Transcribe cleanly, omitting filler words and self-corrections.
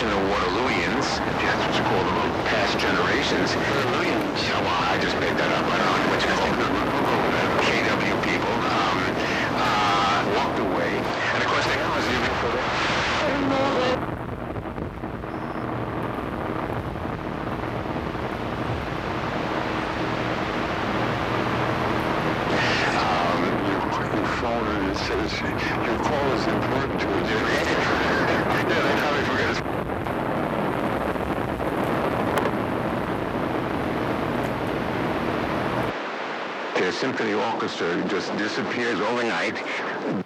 generation of Waterlooians, that's what you call them, past generations. Waterlooians. Yeah, well, I just made that up. I don't know what you call them. KW people walked away, and of course they was even for that. Your phone and it says your call is important to us. Yeah, they probably forget us. The symphony orchestra just disappears overnight.